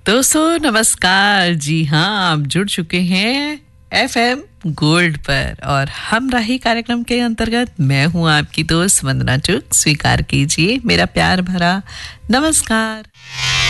दोस्तों नमस्कार। जी हाँ, आप जुड़ चुके हैं एफएम गोल्ड पर और हम राही कार्यक्रम के अंतर्गत मैं हूँ आपकी दोस्त वंदना चुग। स्वीकार कीजिए मेरा प्यार भरा नमस्कार।